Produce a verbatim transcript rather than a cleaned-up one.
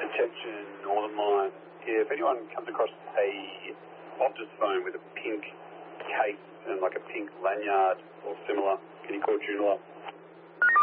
Attention, Northern Line. If anyone comes across a Optus phone with a pink case and like a pink lanyard or similar, can you call Joondalup?